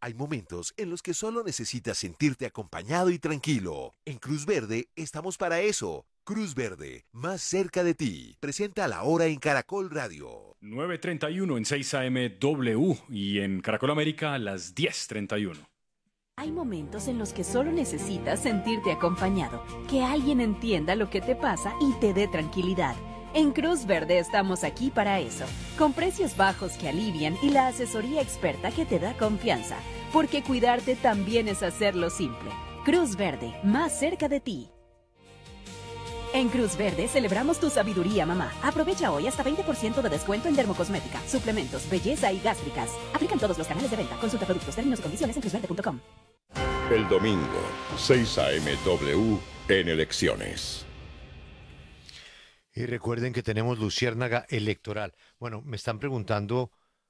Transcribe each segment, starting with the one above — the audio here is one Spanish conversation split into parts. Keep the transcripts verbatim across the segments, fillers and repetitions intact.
Hay momentos en los que solo necesitas sentirte acompañado y tranquilo. En Cruz Verde estamos para eso. Cruz Verde, más cerca de ti. Presenta la hora en Caracol Radio. nueve treinta y uno en seis A M W y en Caracol América a las diez treinta y uno. Hay momentos en los que solo necesitas sentirte acompañado, que alguien entienda lo que te pasa y te dé tranquilidad. En Cruz Verde estamos aquí para eso, con precios bajos que alivian y la asesoría experta que te da confianza, porque cuidarte también es hacerlo simple. Cruz Verde, más cerca de ti. En Cruz Verde celebramos tu sabiduría, mamá. Aprovecha hoy hasta veinte por ciento de descuento en dermocosmética, suplementos, belleza y gástricas. Aplican todos los canales de venta. Consulta productos, términos y condiciones en cruz verde punto com. El domingo, seis A M W en elecciones. Y recuerden que tenemos luciérnaga electoral. Bueno, me están preguntando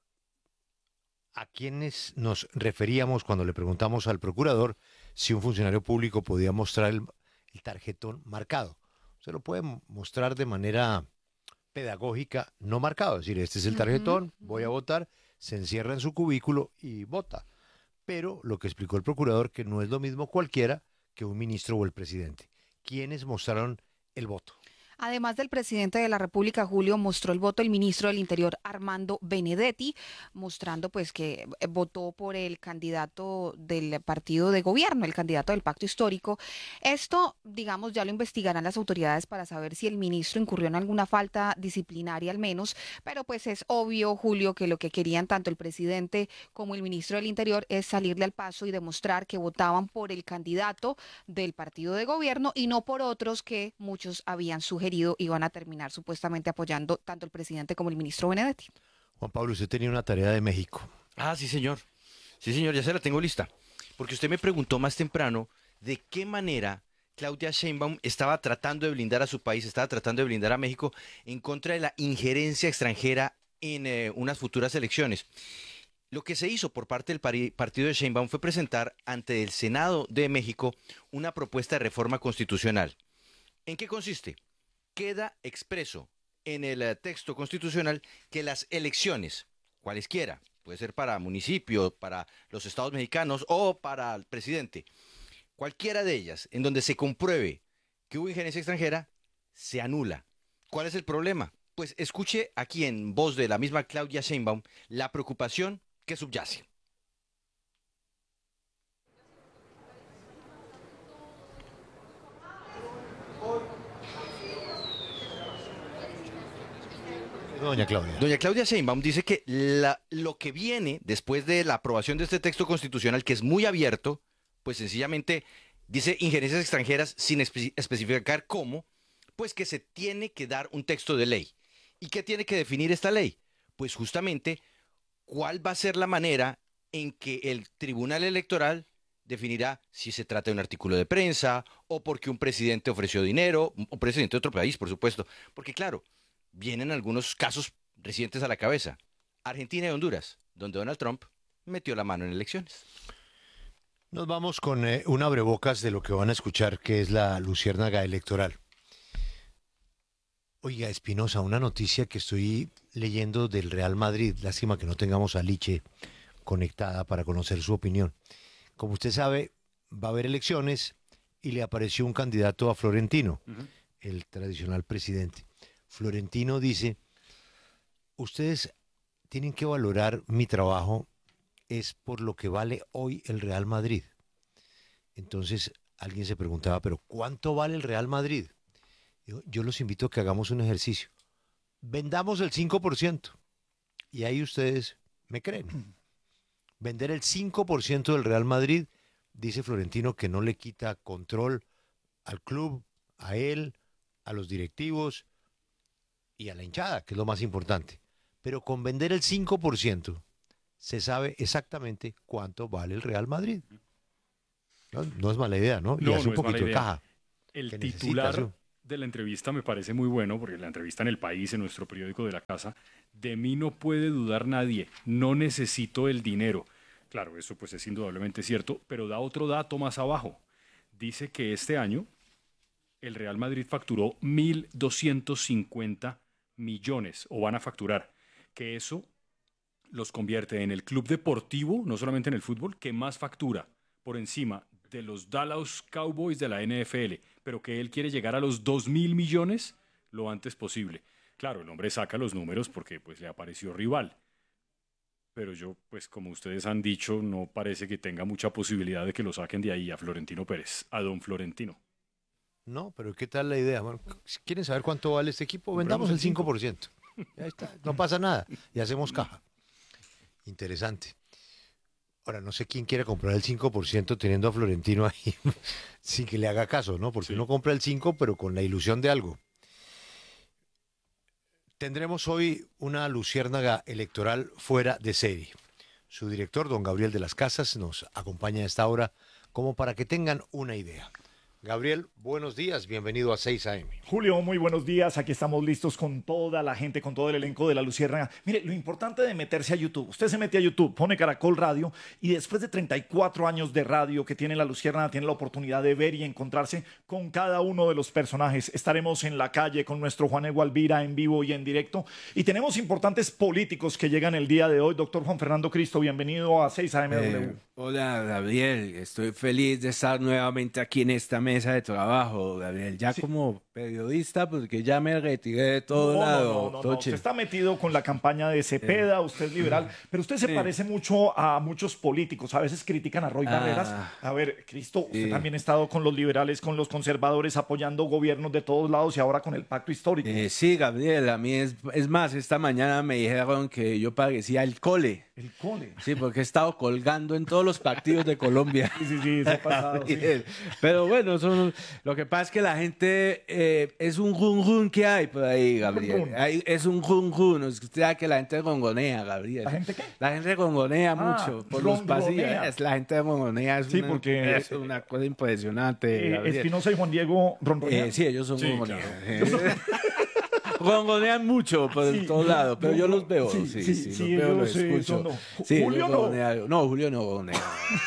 a quiénes nos referíamos cuando le preguntamos al procurador si un funcionario público podía mostrar el, el tarjetón marcado. Se lo puede mostrar de manera pedagógica, no marcado. Es decir, este es el tarjetón, voy a votar, se encierra en su cubículo y vota. Pero lo que explicó el procurador, que no es lo mismo cualquiera que un ministro o el presidente. ¿Quiénes mostraron el voto? Además del presidente de la República, Julio, mostró el voto el ministro del Interior, Armando Benedetti, mostrando pues que votó por el candidato del partido de gobierno, el candidato del pacto histórico. Esto, digamos, ya lo investigarán las autoridades para saber si el ministro incurrió en alguna falta disciplinaria al menos, pero pues es obvio, Julio, que lo que querían tanto el presidente como el ministro del Interior es salirle al paso y demostrar que votaban por el candidato del partido de gobierno y no por otros que muchos habían sugerido y van a terminar supuestamente apoyando tanto el presidente como el ministro Benedetti. Juan Pablo, usted tenía una tarea de México. Ah, sí, señor. Sí, señor, ya se la tengo lista. Porque usted me preguntó más temprano de qué manera Claudia Sheinbaum estaba tratando de blindar a su país, estaba tratando de blindar a México en contra de la injerencia extranjera en eh, unas futuras elecciones. Lo que se hizo por parte del partido de Sheinbaum fue presentar ante el Senado de México una propuesta de reforma constitucional. ¿En qué consiste? Queda expreso en el texto constitucional que las elecciones, cualesquiera, puede ser para municipio, para los estados mexicanos o para el presidente, cualquiera de ellas, en donde se compruebe que hubo injerencia extranjera, se anula. ¿Cuál es el problema? Pues escuche aquí en voz de la misma Claudia Sheinbaum la preocupación que subyace. Doña Claudia. Doña Claudia Sheinbaum dice que la, lo que viene después de la aprobación de este texto constitucional, que es muy abierto, pues sencillamente dice injerencias extranjeras sin espe- especificar cómo, pues que se tiene que dar un texto de ley. ¿Y qué tiene que definir esta ley? Pues justamente cuál va a ser la manera en que el Tribunal Electoral definirá si se trata de un artículo de prensa o porque un presidente ofreció dinero, un presidente de otro país, por supuesto. Porque claro, vienen algunos casos recientes a la cabeza. Argentina y Honduras, donde Donald Trump metió la mano en elecciones. Nos vamos con eh, un abrebocas de lo que van a escuchar, que es la luciérnaga electoral. Oiga, Espinosa, una noticia que estoy leyendo del Real Madrid. Lástima que no tengamos a Liche conectada para conocer su opinión. Como usted sabe, va a haber elecciones y le apareció un candidato a Florentino, uh-huh. el tradicional presidente. Florentino dice, ustedes tienen que valorar mi trabajo es por lo que vale hoy el Real Madrid. Entonces alguien se preguntaba, ¿pero cuánto vale el Real Madrid? Yo, yo los invito a que hagamos un ejercicio. Vendamos el cinco por ciento y ahí ustedes me creen. Vender el cinco por ciento del Real Madrid, dice Florentino, que no le quita control al club, a él, a los directivos y a la hinchada, que es lo más importante. Pero con vender el cinco por ciento se sabe exactamente cuánto vale el Real Madrid. No, no es mala idea, ¿no? Y no, hace no un poquito de caja. El titular necesita, de la entrevista me parece muy bueno, porque la entrevista en El País, en nuestro periódico de la casa, de mí no puede dudar nadie, no necesito el dinero. Claro, eso pues es indudablemente cierto, pero da otro dato más abajo. Dice que este año el Real Madrid facturó mil doscientos cincuenta millones, o van a facturar, que eso los convierte en el club deportivo, no solamente en el fútbol, que más factura por encima de los Dallas Cowboys de la N F L, pero que él quiere llegar a los dos mil millones lo antes posible. Claro, el hombre saca los números porque pues, le apareció rival. Pero yo, pues como ustedes han dicho, no parece que tenga mucha posibilidad de que lo saquen de ahí a Florentino Pérez, a don Florentino. No, pero ¿qué tal la idea? Bueno, si quieren saber cuánto vale este equipo, vendamos el cinco por ciento. Ya está, no pasa nada y hacemos caja. Interesante. Ahora, no sé quién quiere comprar el cinco por ciento teniendo a Florentino ahí sin que le haga caso, ¿no? Porque Sí. uno compra el cinco por ciento pero con la ilusión de algo. Tendremos hoy una luciérnaga electoral fuera de serie. Su director, don Gabriel de las Casas, nos acompaña a esta hora como para que tengan una idea. Gabriel, buenos días, bienvenido a seis A M. Julio, muy buenos días. Aquí estamos listos con toda la gente, con todo el elenco de La Luciérnaga. Mire, lo importante de meterse a YouTube. Usted se mete a YouTube, pone Caracol Radio y después de treinta y cuatro años de radio que tiene La Luciérnaga, tiene la oportunidad de ver y encontrarse con cada uno de los personajes. Estaremos en la calle con nuestro Juan Egualvira en vivo y en directo. Y tenemos importantes políticos que llegan el día de hoy. Doctor Juan Fernando Cristo, bienvenido a seis A M W. Eh, hola, Gabriel. Estoy feliz de estar nuevamente aquí en esta mesa de trabajo, Gabriel. Ya Sí. como periodista, porque ya me retiré de todo No, lado. no, no, no, no. Toche. Usted está metido con la campaña de Cepeda, usted es liberal, pero usted se Sí. parece mucho a muchos políticos. A veces critican a Roy Ah. Barreras. A ver, Cristo, usted Sí. también ha estado con los liberales, con los conservadores, apoyando gobiernos de todos lados y ahora con el pacto histórico. Eh, sí, Gabriel, a mí es, es más, esta mañana me dijeron que yo parecía el cole. El cole. Sí, porque he estado colgando en todos los partidos de Colombia. Sí, sí, sí, eso ha pasado. sí. Gabriel. Pero bueno, son- lo que pasa es que la gente eh, es un run run que hay por ahí, Gabriel. Run. Hay- es un run run. Usted sabe que la gente gongonea, Gabriel. ¿La gente qué? La gente gongonea Ah, mucho por los ronronea. pasillos. La gente gongonea es, Sí, una, porque- es una cosa impresionante. Eh, Gabriel. Espinosa y Juan Diego ronronean. Eh, sí, ellos son Sí, gongonean. Gongonean mucho por Sí. todos lados, pero yo los veo. Sí, Sí, sí, sí, sí, los veo, ellos, los eh, escucho. son no. Sí, Julio ellos no. gongonean. No, Julio no gongonea.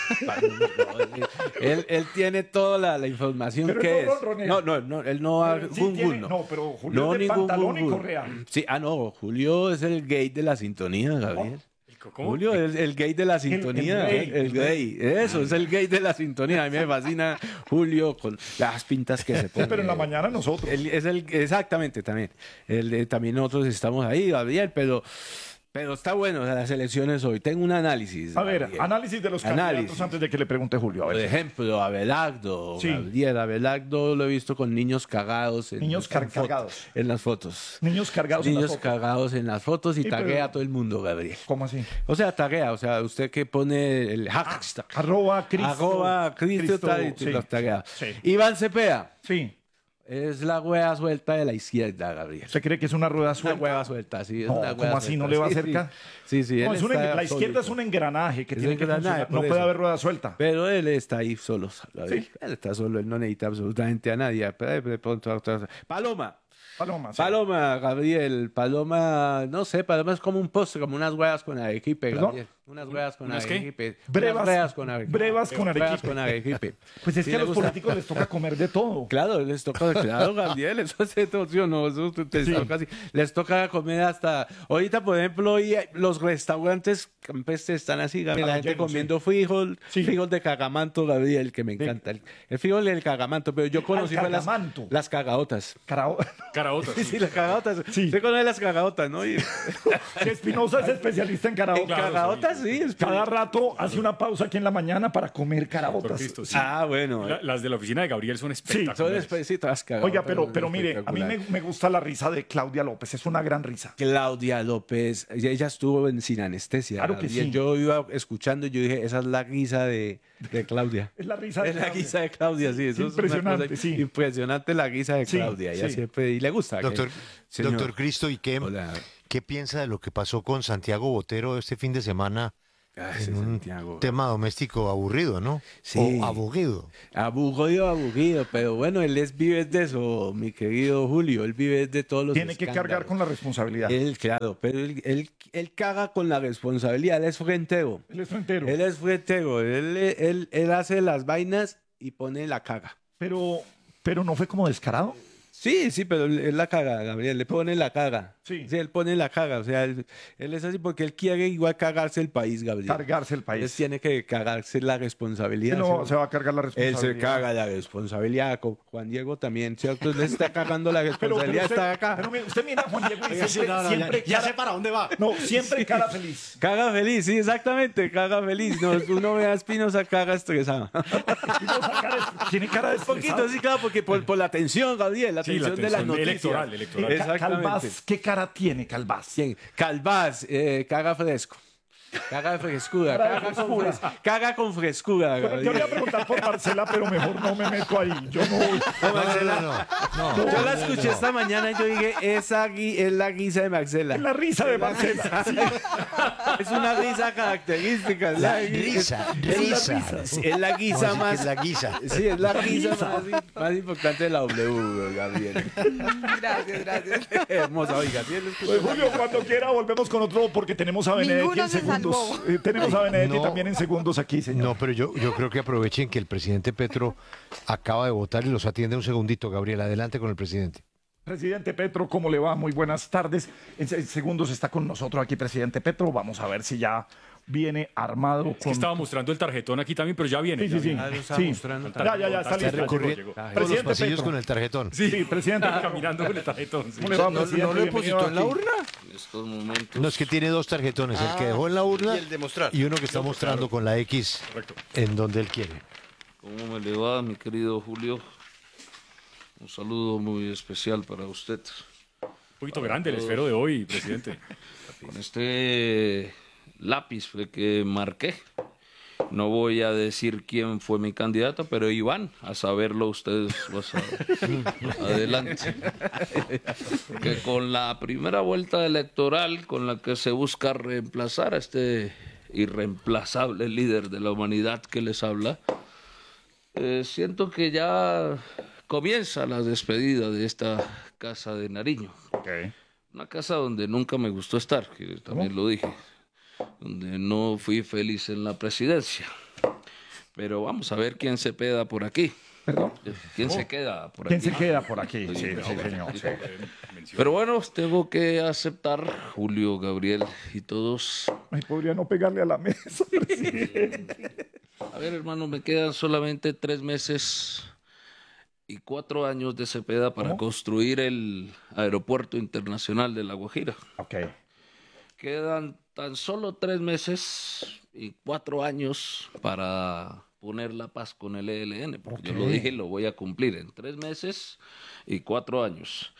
él, él tiene toda la, la información Pero él que no es. ronronea. No, no, no, él no va Pero sí gun, tiene- gun, no. no, pero Julio es de ningún pantalón gun, y gun. correa. Sí, ah, no, Julio es el gay de la sintonía, Gabriel. ¿Cómo? Julio es el gay de la sintonía. el El, gay, gay. Eso, es el gay de la sintonía. A mí me fascina Julio con las pintas que se pone. Pero en la mañana nosotros. Él es el, exactamente, también. El, de- también nosotros estamos ahí, Gabriel, pero, pero está bueno las elecciones hoy. Tengo un análisis. A ver, Gabriel. análisis de los candidatos Análisis. antes de que le pregunte Julio. A Por ver. ejemplo, Abelardo. Sí. Gabriel, Abelardo lo he visto con niños cagados. En, Niños en car- foto- cargados. En las fotos. Niños cargados en Niños las fotos. cagados en las fotos y Sí, taguea pero- a todo el mundo, Gabriel. ¿Cómo así? O sea, taguea, o sea, usted que pone el hashtag. Arroba Cristo. Arroba Cristo, Cristo, tal, y sí. los taguea. Sí. Iván Cepeda Sí. es la hueá suelta de la izquierda, Gabriel. ¿Usted cree que es una rueda Una suelta? hueva suelta, sí. Es No, una ¿cómo hueva así? suelta. ¿No le va a Sí, acercar? Sí, sí. No, él es un está en- la izquierda solito. es un engranaje que Es tiene un que engranaje, funcionar. por No puede eso. haber rueda suelta. Pero él está ahí solo. Gabriel. Sí. Él está solo, él no necesita absolutamente a nadie. Pero de pronto, otra- Paloma. Paloma, sí. Paloma, Gabriel. Paloma, no sé, Paloma es como un postre, como unas huevas con arequipe, ¿Perdón? Gabriel. Unas huevas con ¿Unas qué? arequipe. Brevas- Unas huevas con arequipe. brevas con Brevas arequipe. con arequipe. Pues es Sí que a le los gusta. políticos les toca comer de todo. Claro, les toca, claro, Gabriel, eso es eso, no, eso te Sí. toca así. Les toca comer hasta, ahorita por ejemplo, hoy los restaurantes campestres están así, Gabriel, la Ah, gente llenos, comiendo frijol, Sí. frijol de cagamanto, Gabriel, que me encanta, el, el frijol del cagamanto, pero yo conocí fue las, cagamanto. las cagaotas. Carao- Caraotas. Sí, sí, las cagaotas, Sí. usted conoce las cagaotas, ¿no? Y, Que Espinosa es especialista en en caraotas. cagaotas, sí, es Cada rato hace una pausa aquí en la mañana para comer Por caraotas. Cristo, sí. Ah, bueno. La- las de la oficina de Gabriel son Son espectaculares. especitas las cagaotas. Oiga, pero, son pero mire, a mí me, espectaculares. me gusta la risa de Claudia López. Es una gran risa. Claudia López, ella, ella estuvo en Sin Anestesia. Claro que Gabriel. sí. Yo iba escuchando y yo dije, esa es la risa de, de Claudia. Es la risa de Es la Claudia. guisa de Claudia, sí. Eso Impresionante, es una cosa sí. Impresionante la guisa de Sí, Claudia. Ella sí. siempre, y le gusta. que- Doctor, Señor. doctor Cristo, ¿y qué, Hola. qué piensa de lo que pasó con Santiago Botero este fin de semana Ah, en ese un Santiago. tema doméstico aburrido, ¿no? Sí. O aburrido. Aburrido, aburrido, pero bueno, él es, vive de eso, mi querido Julio. Él vive de todos los Tiene que cargar escándalos. con la responsabilidad. Él, claro, pero él, él, él caga con la responsabilidad. Él es frentero. Él es frontero. Él es frentero. Él, él, él hace las vainas y pone la caga. Pero, pero no fue como descarado. Sí, sí, pero él la caga, Gabriel, le pone la caga. Sí. Él pone la caga, o sea, él, él es así porque él quiere igual cagarse el país, Gabriel. Cargarse el país. Él tiene que cagarse la responsabilidad. Sí, no, ¿sí? se va a cargar la Él responsabilidad. se caga la responsabilidad, con Juan Diego también, ¿cierto? Él está cagando la Pero, pero responsabilidad, usted, está acá. pero mire, usted mira a Juan Diego y Oiga, siempre, sí, no, no, siempre ya, ya cara- sé para dónde va. No, siempre cara feliz. Caga feliz, sí, exactamente, caga feliz. No, uno ve a Espinosa caga estresado. Tiene cara de Un poquito, estresado. sí, claro, porque por, por la tensión, Gabriel, la Sí, la tensión de las tensión noticias. electoral, electoral. Eh, Ca- Exactamente. Calvás, ¿qué cara tiene Calvás? ¿Quién? Calvás, eh, caga fresco. Caga de frescura. Caga de Caga, con, frescura. fres- caga con frescura. Yo Gabriel. voy a preguntar por Marcela, pero mejor no me meto ahí. Yo no voy. No, Marcela, No, no, yo la escuché esta mañana y yo dije, esa gui- es la guisa de Marcela. Es la risa de Marcela. Sí. Es una risa característica. Es La la, risa, es risa. la- Es la guisa Vamos a más... decir que es la guisa. Sí, es la guisa más, más importante de la W, Gabriel. Gracias, gracias. Hermosa, oiga. ¿sí? Pues, Julio, cuando quiera volvemos con otro porque tenemos a Benedetti Ninguno en se segundos. salvó. Eh, tenemos a Benedetti No. también en segundos aquí, señor. No, pero yo, yo creo que aprovechen que el presidente Petro acaba de votar y los atiende un segundito, Gabriel. Adelante con el presidente. Presidente Petro, ¿cómo le va? Muy buenas tardes. En se- segundos está con nosotros aquí, presidente Petro. Vamos a ver si ya viene armado Es que con... estaba mostrando el tarjetón aquí también, pero ya viene. Sí, ya sí, sí. viene. Ah, lo está Sí. mostrando. Ya, ya, ya, está Está listo. recorriendo. Llegó. llegó. Todos los Presidente pasillos Petro. con el tarjetón. Sí, presidente. Caminando con el tarjetón. sí. ¿Cómo le va, ¿No, presidente? no lo Bienvenido depositó en la aquí. urna? En estos momentos. No, es que tiene dos tarjetones, el que dejó en la urna Y el de mostrar. y uno que está mostrando con la X Correcto. en donde él quiere. ¿Cómo me le va, mi querido Julio? Un saludo muy especial para usted. Un poquito grande el esfero de hoy, presidente. Con este lápiz fue que marqué. No voy a decir quién fue mi candidato, pero Iván, a saberlo ustedes más a- adelante. Que con la primera vuelta electoral con la que se busca reemplazar a este irreemplazable líder de la humanidad que les habla, eh, siento que ya comienza la despedida de esta casa de Nariño. Una casa donde nunca me gustó estar, que también lo dije, donde no fui feliz en la presidencia. Pero vamos a ver quién se queda por aquí. ¿Perdón? ¿Quién se queda por ¿Quién aquí? se queda por aquí? Sí, Sí, no, sí, no, señor. sí. sí. Pero bueno, tengo que aceptar, Julio, Gabriel y todos. Ay, podría no pegarle a la mesa, presidente. A ver, hermano, me quedan solamente tres meses y cuatro años de Cepeda para ¿Cómo? construir el aeropuerto internacional de La Guajira. Ok. Quedan tan solo tres meses y cuatro años para poner la paz con el E L N, porque yo lo Ok. dije y lo voy a cumplir en tres meses y cuatro años.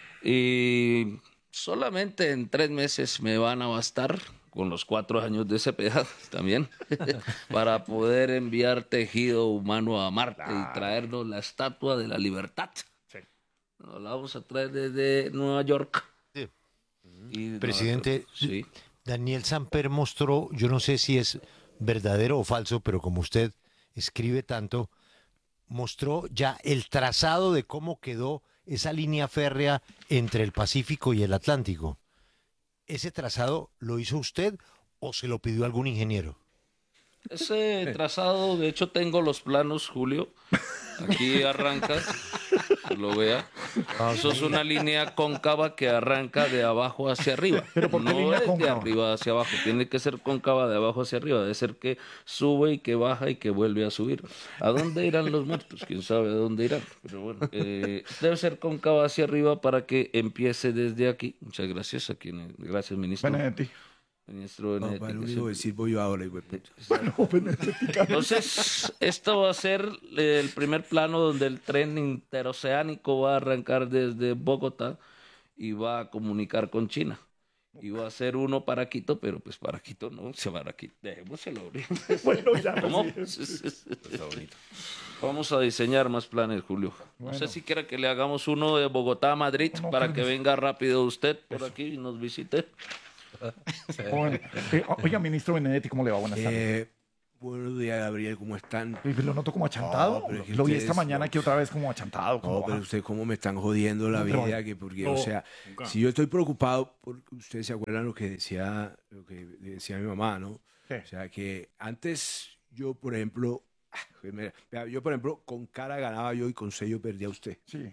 Y solamente en tres meses me van a bastar, con los cuatro años de Cepeda también, para poder enviar tejido humano a Marte y traernos la Estatua de la Libertad. Sí. Nos la vamos a traer desde Nueva York. Sí. Y Presidente, sí. Daniel Samper mostró, yo no sé si es verdadero o falso, pero como usted escribe tanto, mostró ya el trazado de cómo quedó esa línea férrea entre el Pacífico y el Atlántico. ¿Ese trazado lo hizo usted o se lo pidió algún ingeniero? Ese trazado, de hecho tengo los planos, Julio. Aquí arranca, que lo vea. Eso es una línea cóncava que arranca de abajo hacia arriba. ¿Pero por qué No línea es de cóncava? arriba hacia abajo, tiene que ser cóncava de abajo hacia arriba. Debe ser que sube y que baja y que vuelve a subir. ¿A dónde irán los muertos? ¿Quién sabe a dónde irán? Pero bueno, eh, debe ser cóncava hacia arriba para que empiece desde aquí. Muchas gracias a quien, gracias ministro. Benedetti. Ministro No, Benedetti, para lo que único que siempre- sirvo yo ahora, güey. Bueno, Benedetti. Entonces, esto va a ser eh, el primer plano donde el tren interoceánico va a arrancar desde Bogotá y va a comunicar con China. Y va a ser uno para Quito, pero pues para Quito no, se va a Quito. Dejémoselo abrir. Bueno, ya, ¿Cómo? presidente. Vamos a diseñar más planes, Julio. No sé Bueno. si quiera que le hagamos uno de Bogotá a Madrid No, para pero- que venga rápido usted por aquí y nos visite. Bueno, eh, oiga, ministro Benedetti, ¿cómo le va? Buenas tardes. Eh, buenos días, Gabriel, ¿cómo están? Eh, Lo noto como achantado. No, pero es que Lo vi ustedes- esta mañana aquí otra vez como achantado. Como, No, pero ah, usted cómo me están jodiendo la No, pero- vida, que porque, No, o sea, nunca. si yo estoy preocupado, porque ustedes se acuerdan lo que decía, lo que decía mi mamá, ¿no? ¿Qué? O sea, que antes yo, por ejemplo, ah, mira, vea, yo, por ejemplo, con cara ganaba yo y con sello perdía usted. sí.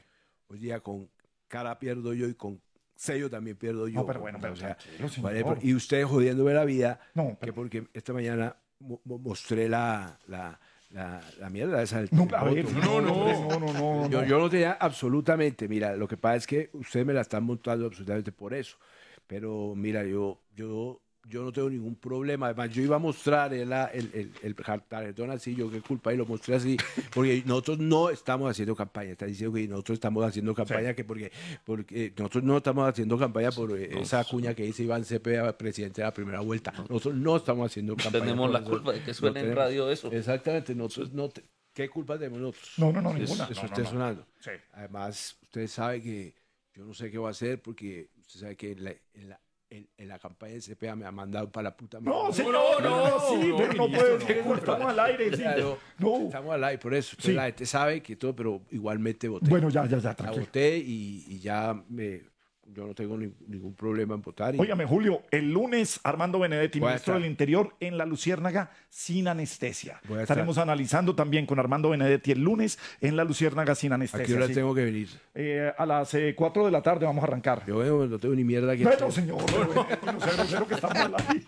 hoy día con cara pierdo yo y con sello también pierdo yo. No, pero bueno, pero o sea, tranquilo, señor. vale, y usted jodiéndome la vida, No, que porque esta mañana mo- mo- mostré la, la, la, la mierda esa del No, del a ver, voto. no, no, no, no, no, Yo, no. yo no tenía absolutamente, mira, lo que pasa es que ustedes me la están montando absolutamente por eso. Pero mira, yo, yo, yo no tengo ningún problema. Además, yo iba a mostrar el, el, el, el tarjetón así, yo qué culpa, y lo mostré así, porque nosotros no estamos haciendo campaña. Está diciendo que nosotros estamos haciendo campaña, Sí. que porque, porque nosotros no estamos haciendo campaña por eh, esa cuña que dice Iván Cepeda, presidente de la primera vuelta. Nosotros no estamos haciendo campaña. Tenemos por la eso. culpa de que suene en tenemos- radio eso. Exactamente, nosotros no. te- ¿Qué culpa tenemos nosotros? No, no, no, Eso- ninguna. Eso No, esté no, no. sonando. Sí. Además, usted sabe que yo no sé qué voy a hacer porque usted sabe que en la, en la, en, en la campaña de C P A me ha mandado para la puta madre. No, señor, no, sí, pero no puede decir, estamos al aire, sí. Claro, No. estamos al aire, por eso. Entonces, Sí. la gente sabe que todo, pero igualmente voté. Bueno, ya, ya, ya, la tranquilo. voté y, y ya me, yo no tengo ni- ningún problema en votar. Y, Óigame, Julio, el lunes Armando Benedetti, Voy a ministro estar. del Interior, en la Luciérnaga sin anestesia. Voy a estar. Estaremos analizando también con Armando Benedetti el lunes en la Luciérnaga sin ¿A anestesia. qué hora sí. tengo que venir? Eh, a las eh, cuatro de la tarde vamos a arrancar. Yo veo, no tengo ni mierda que Bueno, hacer. señor, pero, eh, no sé, no sé lo que estamos al aire.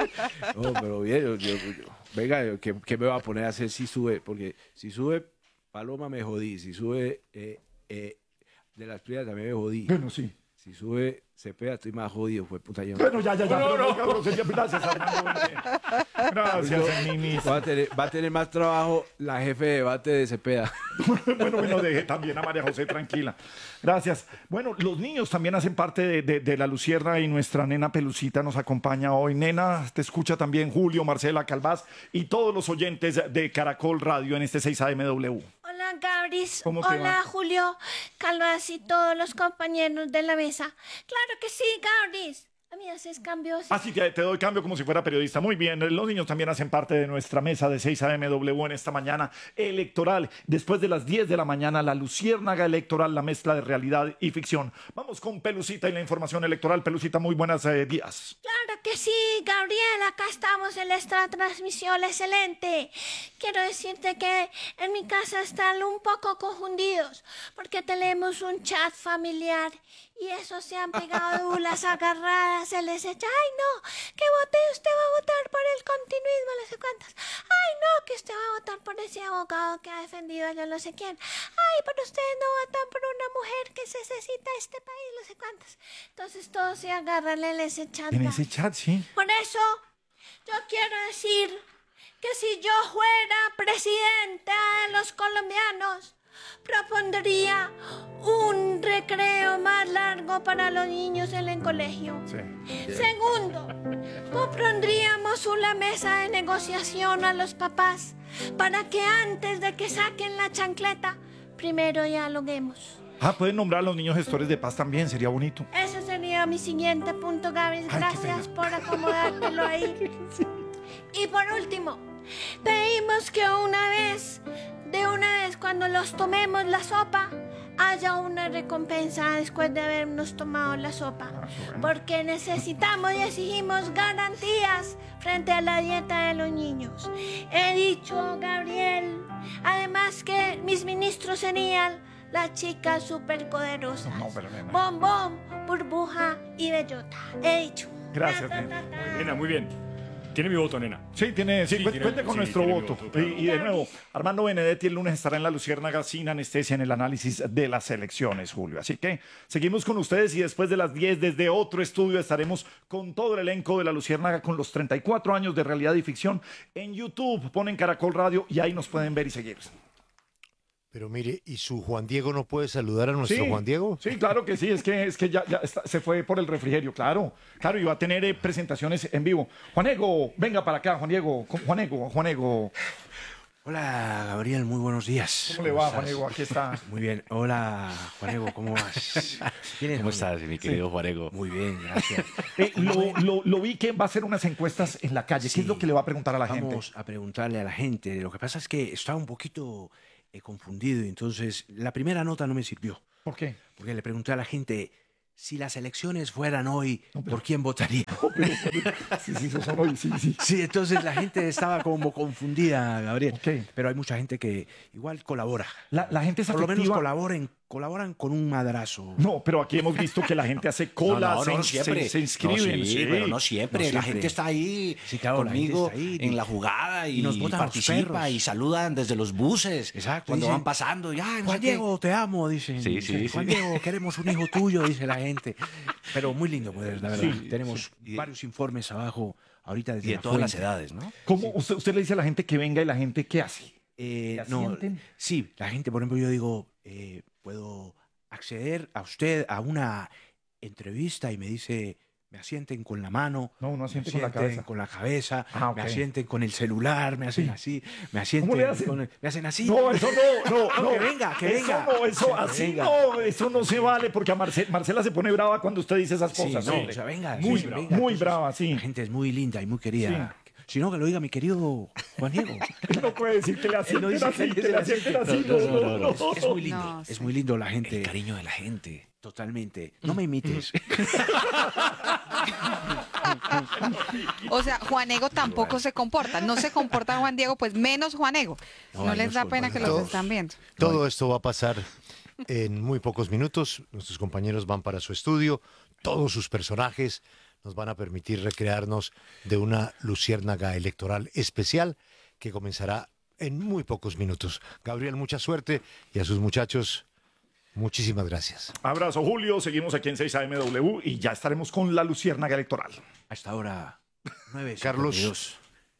No, pero bien, yo, yo- yo- venga, ¿qué, qué me va a poner a hacer si sube? Porque si sube Paloma me jodí, si sube eh, eh, de las Prias también me jodí. Bueno, sí. Si sube Cepeda estoy más jodido, fue puta yo. Bueno, ya, ya, ya. No, no, grosería. Gracias, Armando Benedetti. Gracias, ministro. Va a, tener, va a tener más trabajo la jefe de debate de Cepeda. Bueno, bueno, deje también a María José tranquila. Gracias. Bueno, los niños también hacen parte de, de- de la Lucierna y nuestra nena Pelucita nos acompaña hoy. Nena, te escucha también Julio, Marcela Calvás y todos los oyentes de Caracol Radio en este seis A M W. Hola Gabris, ¿Cómo te hola va? Julio, Calvas y todos los compañeros de la mesa. Claro que sí, Gabris. A mí haces cambios. Así que te doy cambio como si fuera periodista. Muy bien, los niños también hacen parte de nuestra mesa de seis A M W en esta mañana electoral. Después de las diez de la mañana, la Luciérnaga electoral, la mezcla de realidad y ficción. Vamos con Pelucita y la información electoral. Pelucita, muy buenos eh, días. Claro que sí, Gabriel, acá estamos en esta transmisión excelente. Quiero decirte que en mi casa están un poco confundidos porque tenemos un chat familiar y eso se han pegado las agarradas, se les echa, ay no, que vote, usted va a votar por el continuismo, no sé cuántas. Ay no, que usted va a votar por ese abogado que ha defendido a yo no sé quién. Ay, pero ustedes no votan por una mujer que necesita este país, no sé cuántas. Entonces todos se agarran en ese chat. En ese chat, sí. Por eso, yo quiero decir que si yo fuera presidenta de los colombianos, propondría un recreo más largo para los niños en el colegio. Segundo, propondríamos una mesa de negociación a los papás para que antes de que saquen la chancleta, primero dialoguemos. Ah, pueden nombrar a los niños gestores de paz también, sería bonito. Ese sería mi siguiente punto, Gaby. Ay, qué Gracias pena. por acomodártelo ahí. Y por último, pedimos que una vez, de una vez, cuando los tomemos la sopa, haya una recompensa después de habernos tomado la sopa. Porque necesitamos y exigimos garantías frente a la dieta de los niños. He dicho, Gabriel, además que mis ministros serían las chicas superpoderosas. No, pero nena. Bombón, burbuja y bellota. He dicho. Gracias, Ta, ta, nena. ta, ta. Nena, muy bien. Tiene mi voto, nena. Sí, tiene, sí, Sí, cu- tiene- cuente con sí, nuestro tiene mi voto. voto, claro. y, y de nuevo, Armando Benedetti el lunes estará en la Luciérnaga sin anestesia en el análisis de las elecciones, Julio. Así que seguimos con ustedes y después de las diez, desde otro estudio, estaremos con todo el elenco de la Luciérnaga con los treinta y cuatro años de realidad y ficción en YouTube. Ponen Caracol Radio y ahí nos pueden ver y seguir. Pero mire, ¿y su Juan Diego no puede saludar a nuestro Sí, Juan Diego? Sí, claro que sí, es que, es que ya, ya está- se fue por el refrigerio, claro. Claro, y va a tener eh, presentaciones en vivo. Juan Diego, venga para acá, Juan Diego. Juan Diego, Juan Diego. Hola, Gabriel, muy buenos días. ¿Cómo le va, estás? Juan Diego? Aquí está. Muy bien. Hola, Juanego, ¿cómo vas? ¿Quién es, ¿Cómo Juanego? estás, mi querido Juanego? Muy bien, gracias. Eh, lo, lo- lo vi que va a hacer unas encuestas en la calle. ¿Qué es lo que le va a preguntar a la gente? Vamos a preguntarle a la gente. Lo que pasa es que estaba un poquito eh, confundido, y entonces la primera nota no me sirvió. ¿Por qué? Porque le pregunté a la gente, si las elecciones fueran hoy, ¿por quién votaría? Sí, sí, son hoy, sí, sí. Sí, entonces la gente estaba como confundida, Gabriel. Ok. Pero hay mucha gente que igual colabora. La, la gente es Por lo menos afectiva. colabora en colaboran con un madrazo. No, pero aquí hemos visto que la gente hace cola, No, no, no, se, siempre. se, se inscriben. No, sí, sí. pero no siempre. No La siempre. gente está ahí Sí, claro, la conmigo gente está ahí. en la jugada y, Y nos botan los participa perros. y saludan desde los buses. Exacto. Cuando dicen, van pasando. Ya, no Juan sé qué. Diego, te amo, dicen. Sí, sí, Dicen, sí. Juan Diego, queremos un hijo tuyo, dice la gente. Pero muy lindo, pues, la verdad. Sí, Tenemos sí. varios informes abajo ahorita desde Y de la todas las fuente. edades, ¿no? ¿Cómo usted, usted le dice a la gente que venga y la gente qué hace? Eh, ¿La no, sienten? sí, la gente, por ejemplo, yo digo, eh, puedo acceder a usted a una entrevista y me dice, me asienten con la mano, No, uno me asiente con la asienten cabeza. con la cabeza, Ah, ok. me asienten con el celular, me hacen Sí. así, me asienten ¿Cómo le hacen? con el- me hacen así. No, eso no, no, No, no. que venga, que Eso venga. no, eso Que así venga. no, eso no se vale porque a Marce- Marcela se pone brava cuando usted dice esas Sí, cosas. no, sí. o sea, venga, Muy sí, brava, venga. muy Entonces, brava, sí. La gente es muy linda y muy querida. Si no, que lo diga mi querido Juan Diego. Él no puede decir que le Él no asienten dice así, que que le le asienten así. No, no, no, no, no. no. Es muy lindo, No, es sí. muy lindo la gente. El cariño de la gente. Totalmente. No me imites. O sea, Juan Ego tampoco se comporta. No se comporta Juan Diego, pues menos Juan Ego. No, No, ahí les nos da pena que los comparamos. están viendo. Todo esto va a pasar en muy pocos minutos. Nuestros compañeros van para su estudio. Todos sus personajes nos van a permitir recrearnos de una luciérnaga electoral especial que comenzará en muy pocos minutos. Gabriel, mucha suerte y a sus muchachos, muchísimas gracias. Abrazo, Julio. Seguimos aquí en seis A M W y ya estaremos con la luciérnaga electoral. Hasta ahora, nueve Carlos.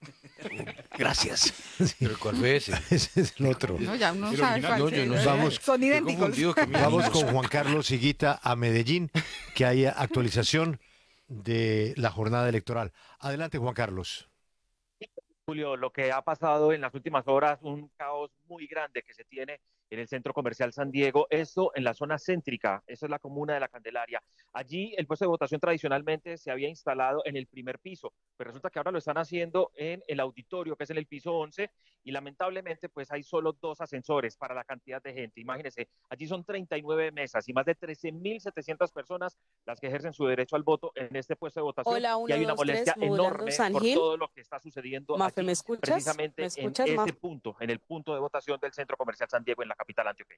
Gracias. ¿Pero cuál fue ese? Ese es el otro. No, ya uno El sabe original, cuál no, yo es. no sé. Vamos- Son Estoy idénticos. confundido que mi Vamos niño- con Juan Carlos Higuita a Medellín, que haya actualización de la jornada electoral. Adelante, Juan Carlos. Julio, lo que ha pasado en las últimas horas, un caos muy grande que se tiene en el centro comercial San Diego, esto en la zona céntrica, esa es la comuna de La Candelaria. Allí el puesto de votación tradicionalmente se había instalado en el primer piso, pero resulta que ahora lo están haciendo en el auditorio, que es en el piso once, y lamentablemente pues hay solo dos ascensores para la cantidad de gente. Imagínense, allí son treinta y nueve mesas y más de trece mil setecientas personas las que ejercen su derecho al voto en este puesto de votación. Hola, y hay uno, una dos, molestia tres, modulando enorme San por Gil. todo lo que está sucediendo Mafe, aquí, ¿me escuchas? precisamente ¿Me escuchas, en este Mafe? punto, en el punto de votación del centro comercial San Diego en la capital antioqueña.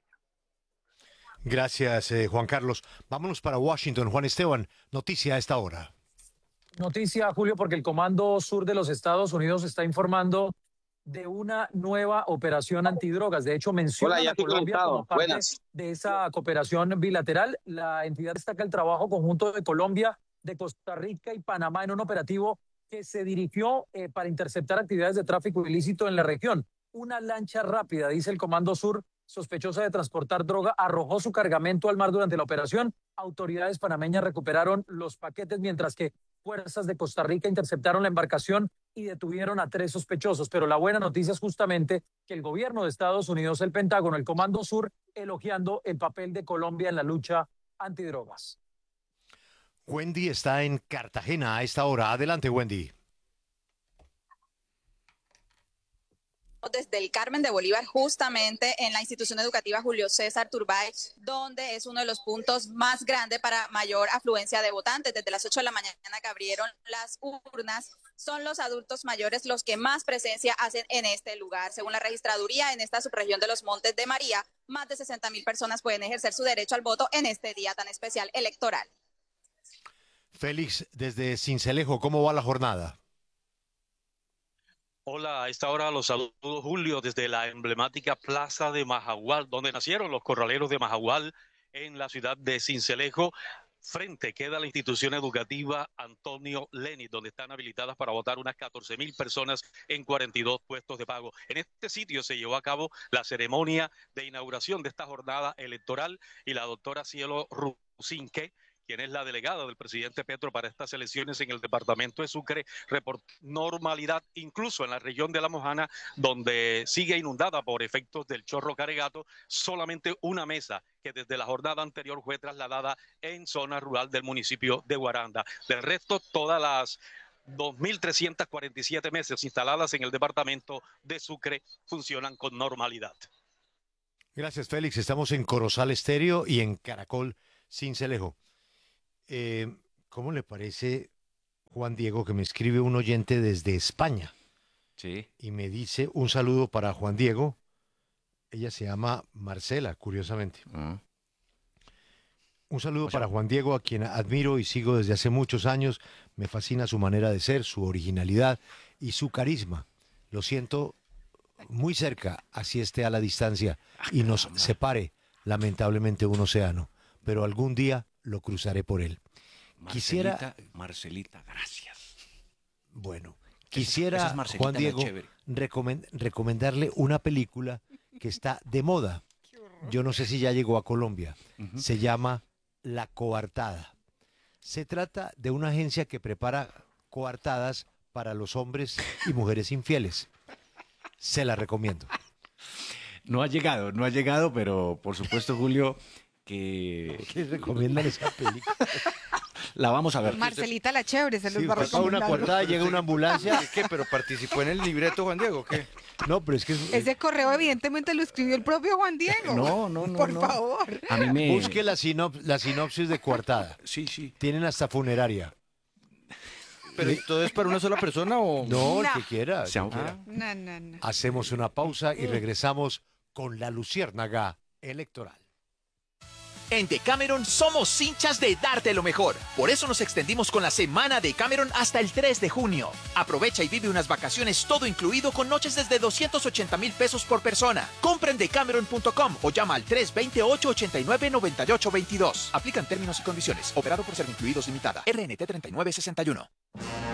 Gracias, eh, Juan Carlos. Vámonos para Washington. Juan Esteban, noticia a esta hora. Noticia, Julio, porque el Comando Sur de los Estados Unidos está informando de una nueva operación antidrogas. De hecho, menciona Hola, ya a estoy Colombia conectado. como parte Buenas. de esa cooperación bilateral. La entidad destaca el trabajo conjunto de Colombia, de Costa Rica y Panamá en un operativo que se dirigió eh, para interceptar actividades de tráfico ilícito en la región. Una lancha rápida, dice el Comando Sur, sospechosa de transportar droga, arrojó su cargamento al mar durante la operación. Autoridades panameñas recuperaron los paquetes, mientras que fuerzas de Costa Rica interceptaron la embarcación y detuvieron a tres sospechosos. Pero la buena noticia es justamente que el gobierno de Estados Unidos, el Pentágono, el Comando Sur, elogiando el papel de Colombia en la lucha antidrogas. Wendy está en Cartagena a esta hora. Adelante, Wendy. Desde el Carmen de Bolívar, justamente en la institución educativa Julio César Turbay, donde es uno de los puntos más grandes para mayor afluencia de votantes. Desde las ocho de la mañana que abrieron las urnas, son los adultos mayores los que más presencia hacen en este lugar. Según la registraduría, en esta subregión de los Montes de María, más de sesenta mil personas pueden ejercer su derecho al voto en este día tan especial electoral. Félix, desde Sincelejo, ¿cómo va la jornada? Hola, a esta hora los saludos, Julio, desde la emblemática Plaza de Majagual, donde nacieron los corraleros de Majagual en la ciudad de Sincelejo. Frente queda la institución educativa Antonio Lenin, donde están habilitadas para votar unas catorce mil personas en cuarenta y dos puestos de pago. En este sitio se llevó a cabo la ceremonia de inauguración de esta jornada electoral y la doctora Cielo Rusinque, quien es la delegada del presidente Petro para estas elecciones en el departamento de Sucre, reportó normalidad incluso en la región de La Mojana, donde sigue inundada por efectos del chorro Caregato, solamente una mesa que desde la jornada anterior fue trasladada en zona rural del municipio de Guaranda. Del resto, todas las dos mil trescientas cuarenta y siete mesas instaladas en el departamento de Sucre funcionan con normalidad. Gracias, Félix. Estamos en Corozal Estéreo y en Caracol Sincelejo. Eh, ¿Cómo le parece, Juan Diego, que me escribe un oyente desde España? Sí. Y me dice un saludo para Juan Diego. Ella se llama Marcela, curiosamente. Ah. Un saludo para Juan Diego, a quien admiro y sigo desde hace muchos años. Me fascina su manera de ser, su originalidad y su carisma. Lo siento muy cerca, así esté a la distancia y nos separe lamentablemente un océano, pero algún día lo cruzaré por él. Quisiera, Marcelita, Marcelita, gracias. bueno, Esa quisiera, es Marcelita, Juan la Diego, chévere. recomen- recomendarle una película que está de moda. Yo no sé si ya llegó a Colombia. Ujú. Se llama La Coartada. Se trata de una agencia que prepara coartadas para los hombres y mujeres infieles. Se la recomiendo. No ha llegado, no ha llegado, pero por supuesto, Julio, que... ¿Qué recomiendan esa película? La vamos a ver. Marcelita la chévere, se los Sí, va a usted paga una recomendar. coartada, llega una ambulancia. ¿Qué? ¿Pero participó en el libreto, Juan Diego? ¿Qué? No, pero es que... es- Ese correo evidentemente lo escribió el propio Juan Diego. No, no, no, Por no. favor. A mí me... Busque la, sinop- la sinopsis de coartada. Sí, sí. Tienen hasta funeraria. ¿Pero todo es para una sola persona o...? No, el No. que quiera. el Se que ha- quiera. No, no, no. Hacemos una pausa y regresamos con la luciérnaga electoral. En Decameron somos hinchas de darte lo mejor. Por eso nos extendimos con la semana de Decameron hasta el tres de junio. Aprovecha y vive unas vacaciones todo incluido con noches desde doscientos ochenta mil pesos por persona. Compra en decameron punto com o llama al tres dos ocho, ocho nueve, nueve ocho dos dos. Aplican términos y condiciones. Operado por Servincluidos Limitada. R N T treinta y nueve sesenta y uno.